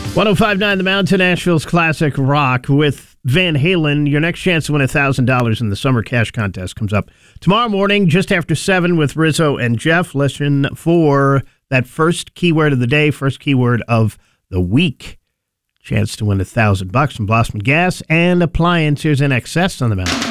105.9 The Mountain, Nashville's classic rock with Van Halen. Your next chance to win $1,000 in the Summer Cash Contest comes up tomorrow morning, just after 7 with Rizzo and Jeff. Listen for that first keyword of the day, first keyword of the week. Chance to win $1,000 from Blossman Gas and Appliances in Excess on the Mountain.